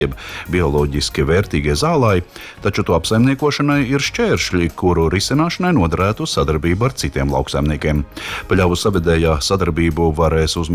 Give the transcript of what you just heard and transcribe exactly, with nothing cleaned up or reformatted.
bioloģiski vērtīgie zālāji, taču to apsaimniekošanai ir šķēršļi, kuru risināšanai noderētu sadarbība ar citiem lauksaimniekiem. Paļavu savedējā sadarbību varēs uzmanīt